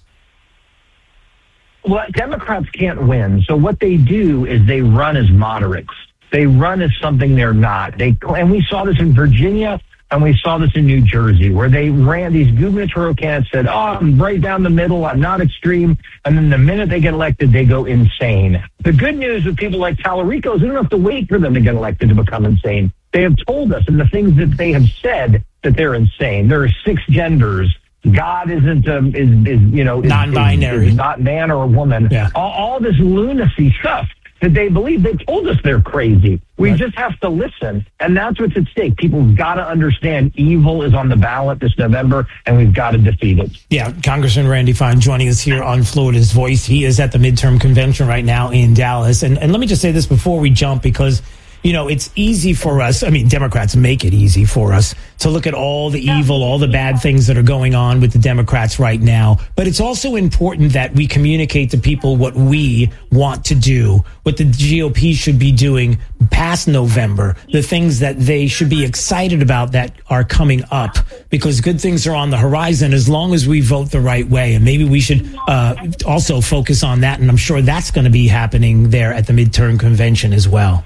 Well, Democrats can't win. So what they do is they run as moderates. They run as something they're not. They and we saw this in Virginia and we saw this in New Jersey, where they ran these gubernatorial candidates said, "Oh, I'm right down the middle. I'm not extreme." And then the minute they get elected, they go insane. The good news with people like Tallarico is we don't have to wait for them to get elected to become insane. They have told us, and the things that they have said, that they're insane. There are six genders. God isn't, um, is, is, you know, is, non-binary, is, is not man or a woman. Yeah. All, all this lunacy stuff that they believe. They told us they're crazy. We right. just have to listen. And that's what's at stake. People got to understand evil is on the ballot this November, and we've got to defeat it. Yeah, Congressman Randy Fine joining us here on Florida's Voice. He is at the midterm convention right now in Dallas. And, and let me just say this before we jump, because you know, it's easy for us. I mean, Democrats make it easy for us to look at all the evil, all the bad things that are going on with the Democrats right now. But it's also important that we communicate to people what we want to do, what the G O P should be doing past November, the things that they should be excited about that are coming up, because good things are on the horizon as long as we vote the right way. And maybe we should uh, also focus on that. And I'm sure that's going to be happening there at the midterm convention as well.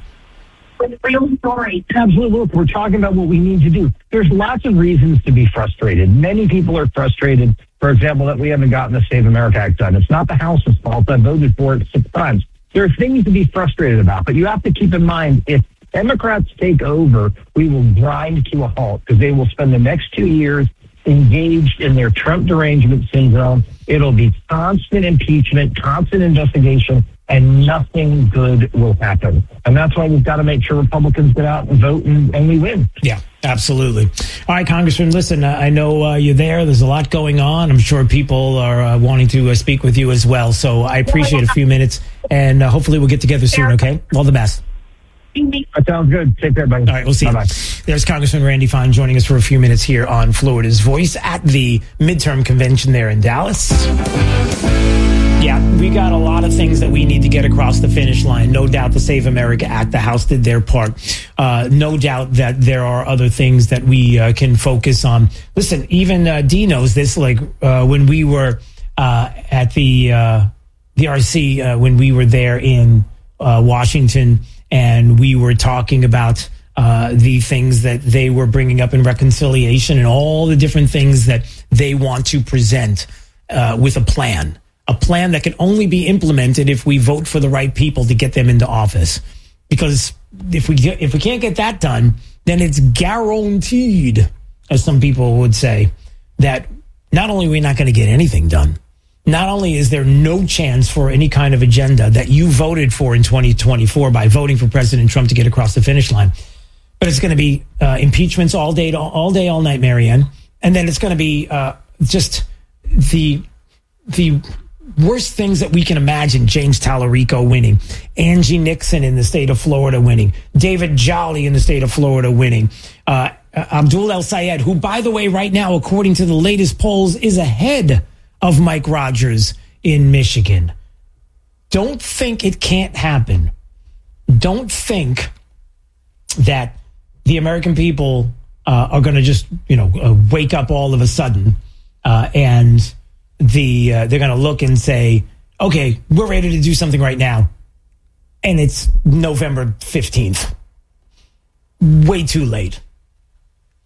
Real story. Absolutely. Look, we're talking about what we need to do. There's lots of reasons to be frustrated. Many people are frustrated, for example, that we haven't gotten the Save America Act done. It's not the House's fault. I voted for it six times. There are things to be frustrated about, but you have to keep in mind, if Democrats take over, we will grind to a halt, because they will spend the next two years engaged in their Trump derangement syndrome. It'll be constant impeachment, constant investigation, and nothing good will happen. And that's why we've got to make sure Republicans get out and vote and, and we win. Yeah, absolutely. All right, Congressman, listen, uh, I know uh, you're there. There's a lot going on. I'm sure people are uh, wanting to uh, speak with you as well. So I appreciate a few minutes, and uh, hopefully we'll get together soon, okay? All the best. That sounds good. Take care, buddy. All right, we'll see Bye-bye. you. There's Congressman Randy Fine joining us for a few minutes here on Florida's Voice at the midterm convention there in Dallas. Yeah, we got a lot of things that we need to get across the finish line. No doubt the Save America Act, the House did their part. Uh, no doubt that there are other things that we uh, can focus on. Listen, even uh, Dee knows this. Like uh, when we were uh, at the uh, the R C, uh, when we were there in uh, Washington, and we were talking about uh, the things that they were bringing up in reconciliation and all the different things that they want to present uh, with a plan. A plan that can only be implemented if we vote for the right people to get them into office. Because if we get, if we can't get that done, then it's guaranteed, as some people would say, that not only are we not going to get anything done, not only is there no chance for any kind of agenda that you voted for in twenty twenty-four by voting for President Trump to get across the finish line, but it's going to be uh, impeachments all day, all day, all night, Marianne. And then it's going to be uh, just the the worst things that we can imagine. James Tallarico winning, Angie Nixon in the state of Florida winning, David Jolly in the state of Florida winning, uh, Abdul El Sayed, who, by the way, right now, according to the latest polls, is ahead of Mike Rogers in Michigan. Don't think it can't happen. Don't think that the American people uh, are going to just, you know, uh, wake up all of a sudden uh, and the uh, they're going to look and say, okay, we're ready to do something right now. And it's November fifteenth. Way too late.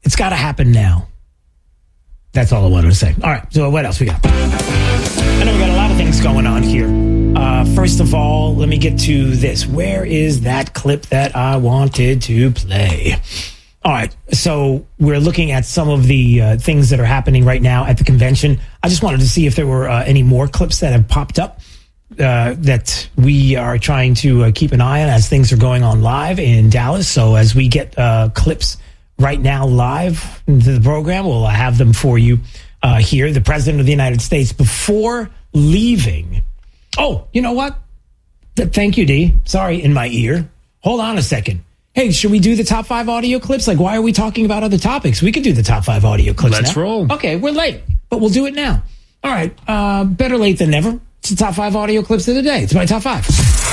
It's got to happen now. That's all I wanted to say. All right, so what else we got? I know we got a lot of things going on here. Uh, first of all, let me get to this. Where is that clip that I wanted to play? All right, so we're looking at some of the uh, things that are happening right now at the convention. I just wanted to see if there were uh, any more clips that have popped up uh, that we are trying to uh, keep an eye on as things are going on live in Dallas. So as we get uh, clips right now live into the program, we'll have them for you uh, here. The President of the United States, before leaving. Oh, you know what? Th- Thank you, D. Sorry, in my ear. Hold on a second. Hey, should we do the top five audio clips? Like, why are we talking about other topics? We could do the top five audio clips Let's now. roll. Okay, we're late, but we'll do it now. All right, uh, better late than never. It's the top five audio clips of the day. It's my top five.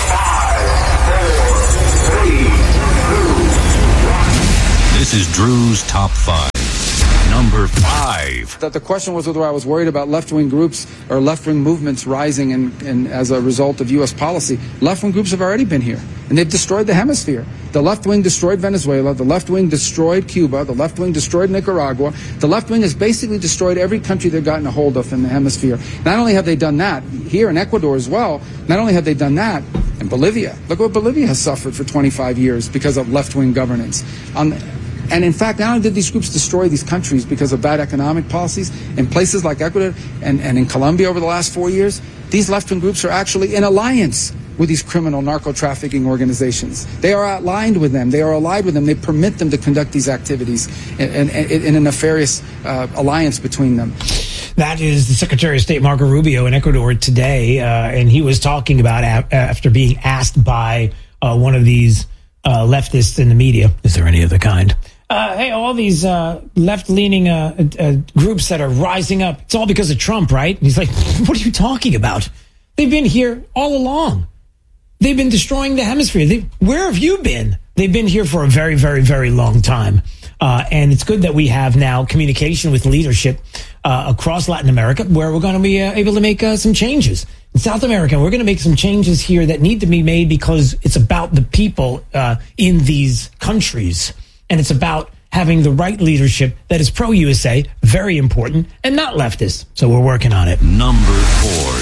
This is Drew's Top five. Number five. That the question was whether I was worried about left-wing groups or left-wing movements rising and, and as a result of U S policy. Left-wing groups have already been here, and they've destroyed the hemisphere. The left wing destroyed Venezuela. The left wing destroyed Cuba. The left wing destroyed Nicaragua. The left wing has basically destroyed every country they've gotten a hold of in the hemisphere. Not only have they done that, here in Ecuador as well, not only have they done that, in Bolivia. Look what Bolivia has suffered for twenty-five years because of left-wing governance. Um, And in fact, not only did these groups destroy these countries because of bad economic policies, in places like Ecuador and, and in Colombia over the last four years, these left-wing groups are actually in alliance with these criminal narco-trafficking organizations. They are aligned with them. They are allied with them. They permit them to conduct these activities in, in, in a nefarious uh, alliance between them. That is the Secretary of State, Marco Rubio, in Ecuador today, uh, and he was talking about a- after being asked by uh, one of these uh, leftists in the media, is there any other kind? Uh, hey, all these uh, left-leaning uh, uh, groups that are rising up, it's all because of Trump, right? And he's like, what are you talking about? They've been here all along. They've been destroying the hemisphere. They, where have you been? They've been here for a very, very, very long time. Uh, and it's good that we have now communication with leadership uh, across Latin America, where we're going to be uh, able to make uh, some changes. In South America, we're going to make some changes here that need to be made because it's about the people uh, in these countries. And it's about having the right leadership that is pro-U S A, very important, and not leftist. So we're working on it. Number four.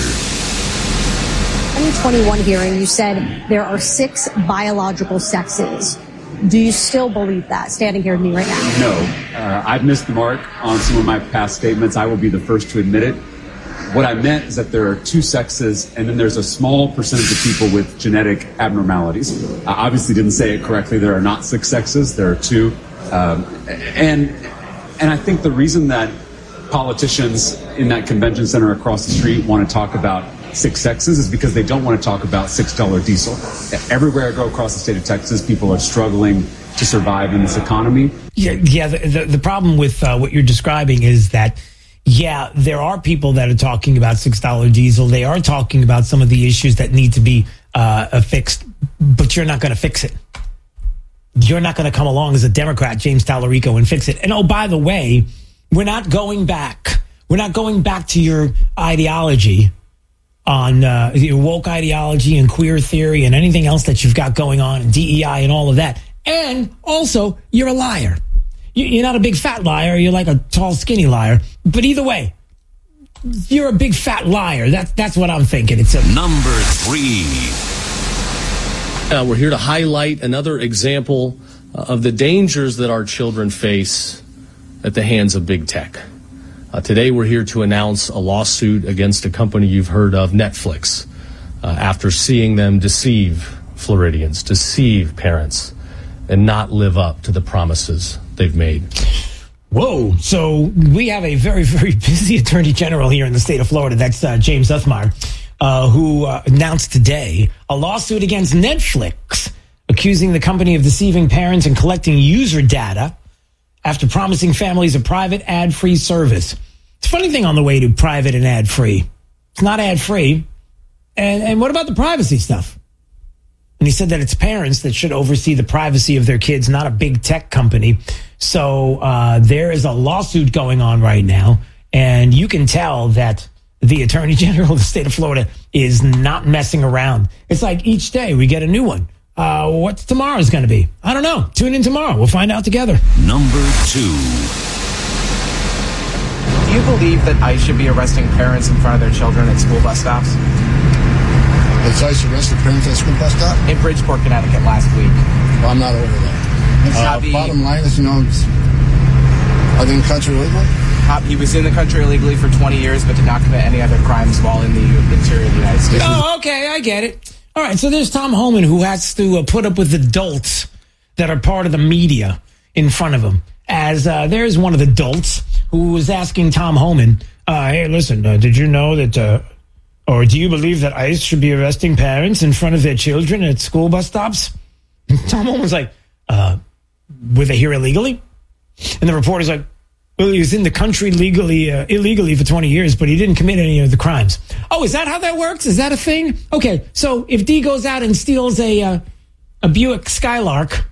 twenty twenty-one hearing, you said there are six biological sexes. Do you still believe that, standing here with me right now? No. Uh, I've missed the mark on some of my past statements. I will be the first to admit it. What I meant is that there are two sexes, and then there's a small percentage of people with genetic abnormalities. I obviously didn't say it correctly. There are not six sexes. There are two. Um, and and I think the reason that politicians in that convention center across the street want to talk about six sexes is because they don't want to talk about six dollar diesel. Everywhere I go across the state of Texas, people are struggling to survive in this economy. Yeah, yeah. The, the, the problem with uh, what you're describing is that, yeah, there are people that are talking about six dollar diesel. They are talking about some of the issues that need to be uh, fixed, but you're not going to fix it. You're not going to come along as a Democrat, James Tallarico, and fix it. And oh, by the way, we're not going back. We're not going back to your ideology on uh, your woke ideology and queer theory and anything else that you've got going on, and D E I and all of that. And also, you're a liar. You're not a big fat liar. You're like a tall, skinny liar. But either way, you're a big fat liar. That's that's what I'm thinking. It's a number three. Uh, we're here to highlight another example uh, of the dangers that our children face at the hands of big tech. Uh, today, we're here to announce a lawsuit against a company you've heard of, Netflix, uh, after seeing them deceive Floridians, deceive parents, and not live up to the promises they've made. Whoa. So we have a very, very busy attorney general here in the state of Florida. That's uh, James Uthmire, uh, who uh, announced today a lawsuit against Netflix, accusing the company of deceiving parents and collecting user data after promising families a private ad-free service. It's a funny thing on the way to private and ad-free. It's not ad-free. And, and what about the privacy stuff? And he said that it's parents that should oversee the privacy of their kids, not a big tech company. So uh, there is a lawsuit going on right now, and you can tell that the Attorney General of the state of Florida is not messing around. It's like each day we get a new one. Uh, what's tomorrow's going to be? I don't know. Tune in tomorrow. We'll find out together. Number two. Do you believe that ICE should be arresting parents in front of their children at school bus stops? Has ICE arrested parents at school bus stop? In Bridgeport, Connecticut last week. Well, I'm not aware of that. Uh, be, bottom line is, you know, are they in the country illegally? Uh, he was in the country illegally for twenty years, but did not commit any other crimes while in the interior of the United States. Oh, okay, I get it. All right, so there's Tom Homan, who has to uh, put up with adults that are part of the media in front of him. As uh, there's one of the adults who was asking Tom Homan, uh, hey, listen, uh, did you know that, uh, or do you believe that ICE should be arresting parents in front of their children at school bus stops? And Tom Homan was like, uh, were they here illegally? And the reporter's like, well, he was in the country legally, uh, illegally for twenty years, but he didn't commit any of the crimes. Oh, is that how that works? Is that a thing? Okay, so if D goes out and steals a uh, a Buick Skylark,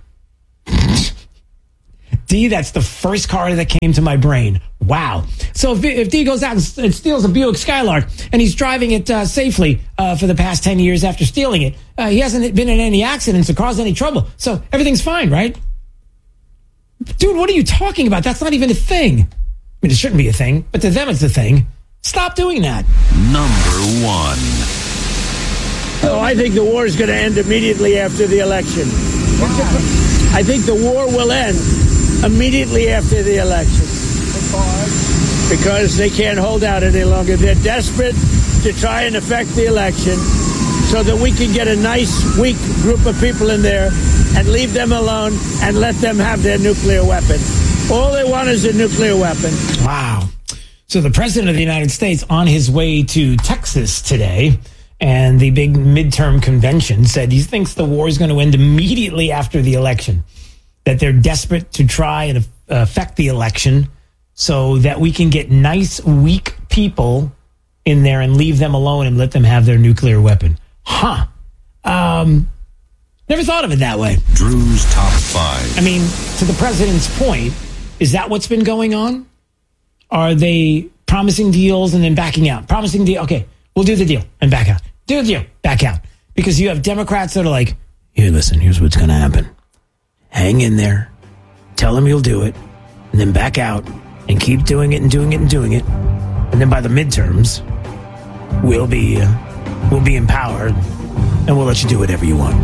D, that's the first car that came to my brain. Wow. So if, if D goes out and, and steals a Buick Skylark and he's driving it uh, safely uh, for the past ten years after stealing it, uh, he hasn't been in any accidents or caused any trouble. So everything's fine, right? Dude, what are you talking about? That's not even a thing. I mean, it shouldn't be a thing, but to them it's a thing. Stop doing that. Number one. Oh, I think the war is going to end immediately after the election. I think the war will end immediately after the election. Because they can't hold out any longer. They're desperate to try and affect the election so that we can get a nice, weak group of people in there and leave them alone and let them have their nuclear weapon. All they want is a nuclear weapon. Wow. So the president of the United States on his way to Texas today and the big midterm convention said he thinks the war is going to end immediately after the election, that they're desperate to try and affect the election so that we can get nice, weak people in there and leave them alone and let them have their nuclear weapon. Huh. Um... Never thought of it that way. Drew's top five. I mean, to the president's point, is that what's been going on? Are they promising deals and then backing out? Promising deal, okay, we'll do the deal and back out. Do the deal, back out. Because you have Democrats that are like, here, listen, here's what's going to happen. Hang in there, tell them you'll do it, and then back out and keep doing it and doing it and doing it. And then by the midterms, we'll be, uh, we'll be empowered and we'll let you do whatever you want.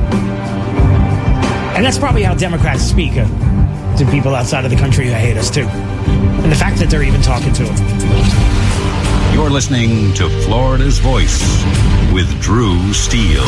And that's probably how Democrats speak uh, to people outside of the country who hate us, too. And the fact that they're even talking to them. You're listening to Florida's Voice with Drew Steele.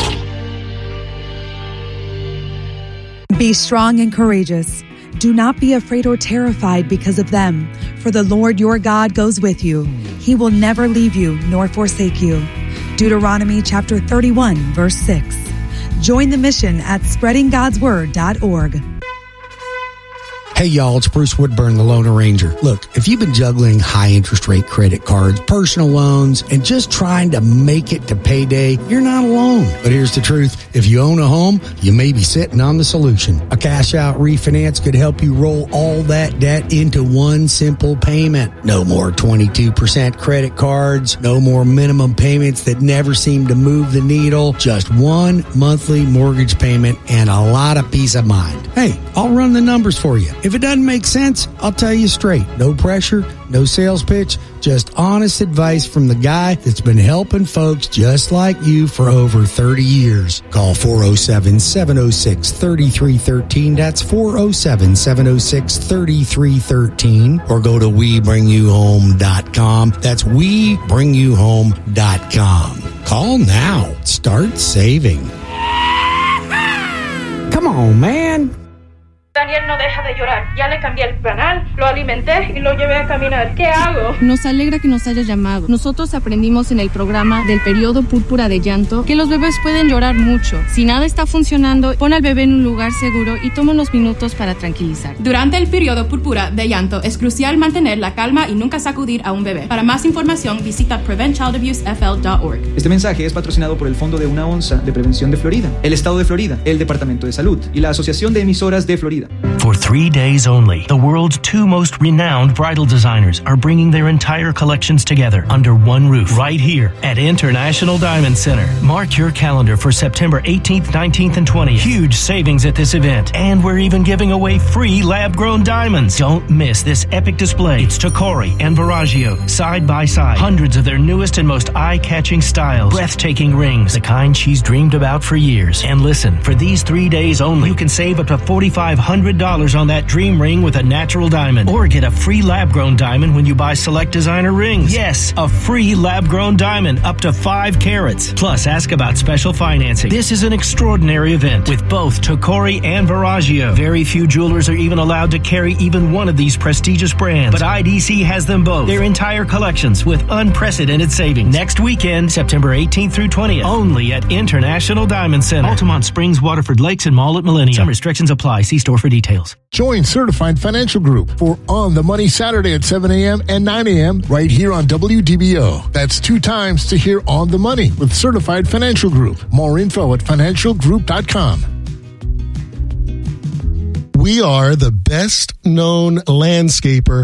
Be strong and courageous. Do not be afraid or terrified because of them, for the Lord your God goes with you. He will never leave you nor forsake you. Deuteronomy chapter thirty-one, verse six. Join the mission at spreading gods word dot org. Hey y'all, it's Bruce Woodburn, the Lone Ranger. Look, if you've been juggling high interest rate credit cards, personal loans, and just trying to make it to payday, you're not alone. But here's the truth. If you own a home, you may be sitting on the solution. A cash out refinance could help you roll all that debt into one simple payment. No more twenty-two percent credit cards, no more minimum payments that never seem to move the needle, just one monthly mortgage payment and a lot of peace of mind. Hey, I'll run the numbers for you. If it doesn't make sense, I'll tell you straight. No pressure, no sales pitch, just honest advice from the guy that's been helping folks just like you for over thirty years. Call four oh seven, seven oh six, three three one three. That's four oh seven, seven oh six, three three one three. Or go to we bring you home dot com. That's we bring you home dot com. Call now. Start saving. Come on, man. Daniel no deja de llorar. Ya le cambié el canal, lo alimenté y lo llevé a caminar. ¿Qué hago? Nos alegra que nos hayas llamado. Nosotros aprendimos en el programa del periodo púrpura de llanto que los bebés pueden llorar mucho. Si nada está funcionando, pon al bebé en un lugar seguro y toma unos minutos para tranquilizar. Durante el periodo púrpura de llanto es crucial mantener la calma y nunca sacudir a un bebé. Para más información, visita prevent child abuse f l dot org. Este mensaje es patrocinado por el Fondo de una Onza de Prevención de Florida, el Estado de Florida, el Departamento de Salud y la Asociación de Emisoras de Florida. For three days only, the world's two most renowned bridal designers are bringing their entire collections together under one roof right here at International Diamond Center. Mark your calendar for September eighteenth, nineteenth, and twentieth. Huge savings at this event, and we're even giving away free lab-grown diamonds. Don't miss this epic display. It's Tacori and Verragio side by side. Hundreds of their newest and most eye-catching styles. Breathtaking rings, the kind she's dreamed about for years. And listen, for these three days only, you can save up to four thousand five hundred dollars on that dream ring with a natural diamond, or get a free lab-grown diamond when you buy select designer rings. Yes, a free lab-grown diamond up to five carats. Plus, ask about special financing. This is an extraordinary event with both Tacori and Verragio. Very few jewelers are even allowed to carry even one of these prestigious brands, but I D C has them both. Their entire collections with unprecedented savings. Next weekend, September eighteenth through twentieth, only at International Diamond Center, Altamont Springs, Waterford Lakes, and Mall at Millennium. Some restrictions apply. See store for details. Join Certified Financial Group for On the Money Saturday at seven a.m. and nine a.m. right here on W D B O. That's two times to hear On the Money with Certified Financial Group. More info at financial group dot com. We are the best known landscaper